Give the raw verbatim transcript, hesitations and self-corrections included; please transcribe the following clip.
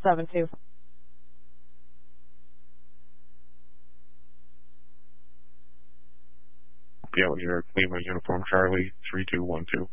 seven two. Gale here, Lima Uniform Charlie three two one two.